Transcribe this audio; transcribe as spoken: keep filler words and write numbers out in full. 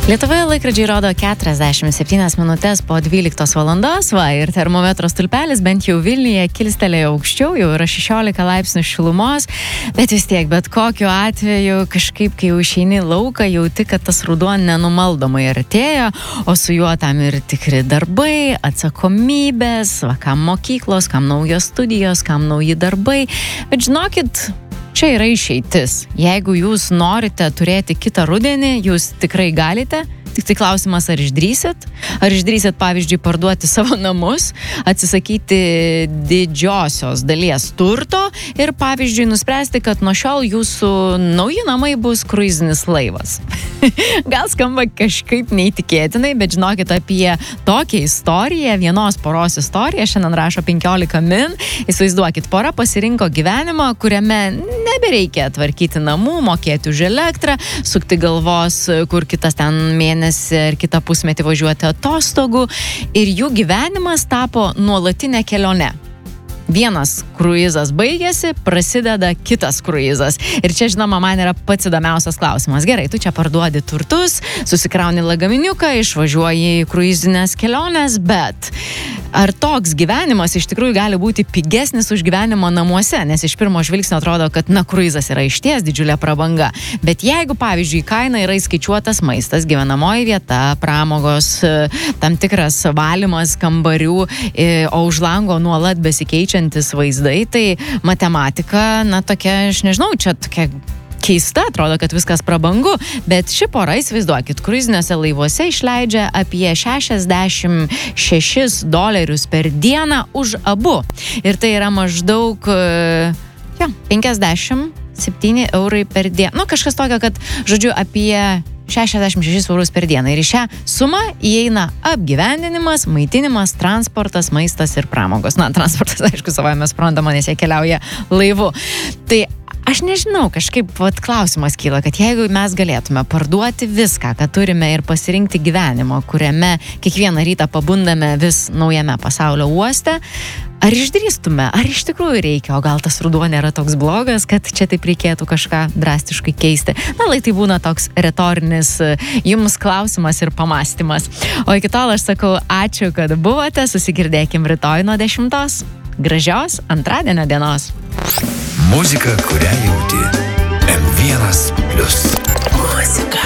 Lietuvoje laikrodžiai rodo keturiasdešimt septynias minutės po dvyliktos valandos, va, ir termometro stulpelis bent jau Vilniuje kilstelėjo aukščiau, jau yra šešiolika laipsnių šilumos, bet vis tiek, bet kokiu atveju, kažkaip, kai jau išeini į lauką, jauti, kad tas ruduo nenumaldomai artėja, o su juo tam ir tikri darbai, atsakomybės, va, kam mokyklos, kam naujos studijos, kam nauji darbai, bet žinokit, čia yra išeitis. Jeigu jūs norite turėti kitą rudenį, jūs tikrai galite. Tik tai klausimas, ar išdrįsit? Ar išdrįsit, pavyzdžiui, parduoti savo namus, atsisakyti didžiosios dalies turto ir, pavyzdžiui, nuspręsti, kad nuo šiol jūsų nauji namai bus kruizinis laivas. Gal skamba kažkaip neįtikėtinai, bet žinokit apie tokią istoriją, vienos poros istoriją, šiandien rašo penkiolika min. Įsivaizduokit, pora pasirinko gyvenimą, kuriame nebereikia tvarkyti namų, mokėti už elektrą, sukti galvos, kur kitas ten mėnesį ar kitą pusmetį važiuoti atostogų, ir jų gyvenimas tapo nuolatinė kelionė. Vienas kruizas baigėsi, prasideda kitas kruizas. Ir čia, žinoma, man yra pats įdomiausias klausimas. Gerai, tu čia parduodi turtus, susikrauni lagaminiuką, išvažiuoji į kruizinės kelionės, bet ar toks gyvenimas iš tikrųjų gali būti pigesnis už gyvenimo namuose? Nes iš pirmo žvilgsnio atrodo, kad, na, kruizas yra išties didžiulė prabanga. Bet jeigu, pavyzdžiui, kaina yra įskaičiuotas maistas, gyvenamoji vieta, pramogos, tam tikras valymas kambarių, o už lango nuolat besikeičiantis vaizdai, tai matematika, na, tokia, aš nežinau, čia tokia keista, atrodo, kad viskas prabangu, bet ši pora, įsivaizduokit, kruiziniuose laivuose išleidžia apie šešiasdešimt šešis dolerius per dieną už abu. Ir tai yra maždaug ja, penkiasdešimt septyni eurai per dieną. Nu, kažkas tokio, kad, žodžiu, apie šešiasdešimt šešis eurus per dieną. Ir į šią sumą įeina apgyvendinimas, maitinimas, transportas, maistas ir pramogos. Na, transportas, aišku, savaime suprantama, nes jie keliauja laivu. Tai aš nežinau, kažkaip vat, klausimas kyla, kad jeigu mes galėtume parduoti viską, ką turime, ir pasirinkti gyvenimo, kuriame kiekvieną rytą pabundame vis naujame pasaulio uoste, ar išdrįstume, ar iš tikrųjų reikia, o gal tas ruduo nėra toks blogas, kad čia taip reikėtų kažką drastiškai keisti. Na, lai tai būna toks retorinis jums klausimas ir pamastymas. O iki tol aš sakau ačiū, kad buvote, susigirdėkim rytoj nuo dešimtos. Gražios antradienio dienos. Muzika, kurią jauti. em vienas plius. Muzika.